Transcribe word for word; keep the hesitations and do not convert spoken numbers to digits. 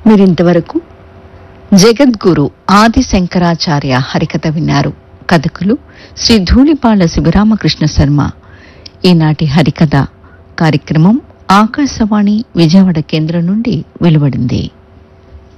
మీరింతవరకు జగద్గురు ఆది శంకరాచార్య హరికథ విన్నారు. కథకులు శ్రీ ధూళిపాళ్ల శివరామకృష్ణ శర్మ. ఈనాటి హరికథ కార్యక్రమం ఆకాశవాణి విజయవాడ కేంద్రం నుండి వెలువడింది.